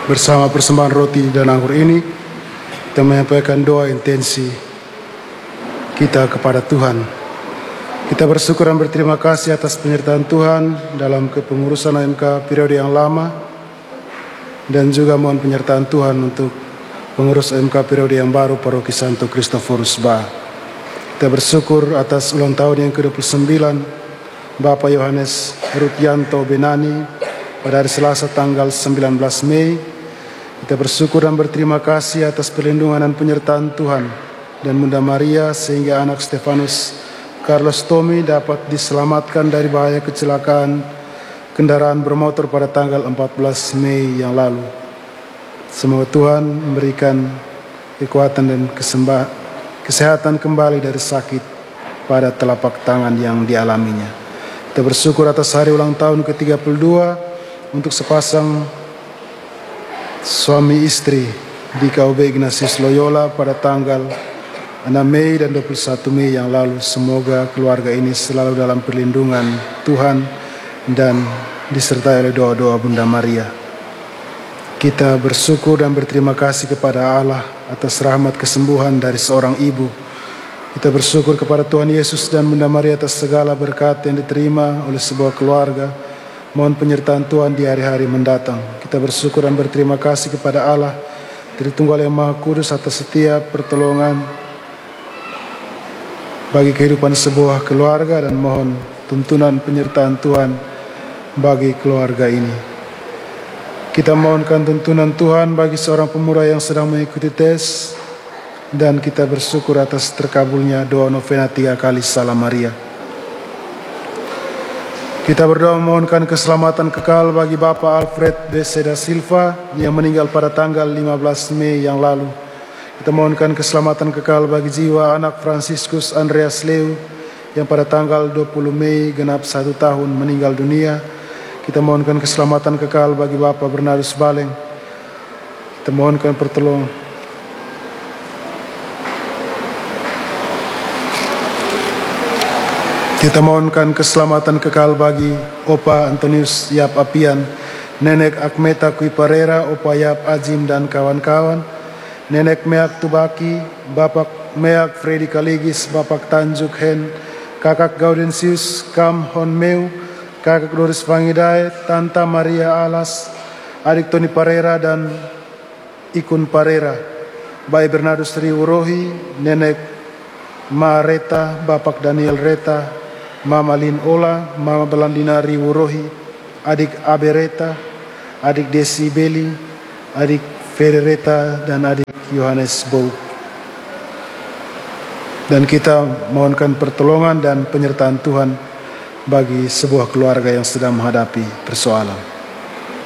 Bersama persembahan roti dan anggur ini, kita menyampaikan doa intensi kita kepada Tuhan. Kita bersyukur dan berterima kasih atas penyertaan Tuhan dalam kepengurusan AMK periode yang lama, dan juga mohon penyertaan Tuhan untuk pengurus AMK periode yang baru Paroki Santo Kristoforus Ba. Kita bersyukur atas ulang tahun yang ke-29 Bapak Yohanes Rutyanto Benani pada hari Selasa tanggal 19 Mei. Kita bersyukur dan berterima kasih atas perlindungan dan penyertaan Tuhan dan Bunda Maria sehingga anak Stefanus Carlos Tommy dapat diselamatkan dari bahaya kecelakaan kendaraan bermotor pada tanggal 14 Mei yang lalu. Semoga Tuhan memberikan kekuatan dan kesehatan kembali dari sakit pada telapak tangan yang dialaminya. Kita bersyukur atas hari ulang tahun ke-32 untuk sepasang suami istri di KUB Ignatius Loyola pada tanggal 6 Mei dan 21 Mei yang lalu. Semoga keluarga ini selalu dalam perlindungan Tuhan dan disertai oleh doa-doa Bunda Maria. Kita bersyukur dan berterima kasih kepada Allah atas rahmat kesembuhan dari seorang ibu. Kita bersyukur kepada Tuhan Yesus dan Bunda Maria atas segala berkat yang diterima oleh sebuah keluarga. Mohon penyertaan Tuhan di hari-hari mendatang. Kita bersyukur dan berterima kasih kepada Allah Tritunggal yang Maha Kudus atas setiap pertolongan bagi kehidupan sebuah keluarga, dan mohon tuntunan penyertaan Tuhan bagi keluarga ini. Kita mohonkan tuntunan Tuhan bagi seorang pemuda yang sedang mengikuti tes, dan kita bersyukur atas terkabulnya doa novena 3 kali Salam Maria. Kita berdoa memohonkan keselamatan kekal bagi Bapak Alfred B. Seda Silva yang meninggal pada tanggal 15 Mei yang lalu. Kita mohonkan keselamatan kekal bagi jiwa anak Franciscus Andreas Leu yang pada tanggal 20 Mei genap 1 tahun meninggal dunia. Kita mohonkan keselamatan kekal bagi Bapak Bernardus Baleng. Kita mohonkan pertolongan. Kita mohonkan keselamatan kekal bagi Opa Antonius Yap Apian, Nenek Akmeta Kui Parera, Opa Yap Ajim dan kawan-kawan, Nenek Meak Tubaki, Bapak Meak Freddy Kaligis, Bapak Tanjuk Hen, Kakak Gaudensius Kam Hon Meu, Kakak Doris Pangidai, Tanta Maria Alas, Adik Tony Parera dan Ikun Parera, Bayi Bernardus Riwurohi, Nenek Ma Reta, Bapak Daniel Reta, Mama Lin Ola, Mama Belandina Riwurohi, Adik Abe Reta, Adik Desi Beli, Adik Fere Reta, dan Adik Yohanes Bou. Dan kita mohonkan pertolongan dan penyertaan Tuhan bagi sebuah keluarga yang sedang menghadapi persoalan.